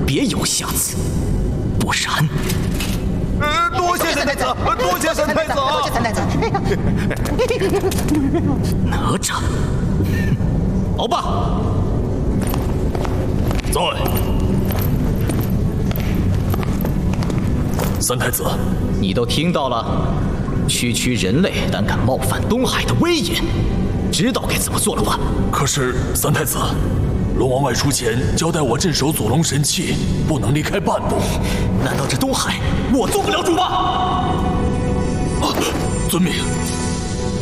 别有下次，不然…… 多谢三太子，多谢三太子， 多谢三太子。 哪吒，好吧， 在。三太子， 你都听到了，区区人类胆敢冒犯东海的威严，知道该怎么做了吧？ 可是三太子，龙王外出前交代我镇守左龙神器，不能离开半步。 难道这东海我做不了主吗？ 遵命，